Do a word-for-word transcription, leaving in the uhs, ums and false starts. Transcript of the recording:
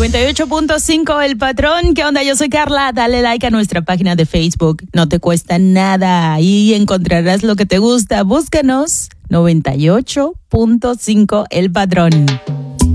noventa y ocho punto cinco El Patrón. ¿Qué onda? Yo soy Carla. Dale like a nuestra página de Facebook. No te cuesta nada. Ahí encontrarás lo que te gusta. Búscanos. noventa y ocho punto cinco El Patrón.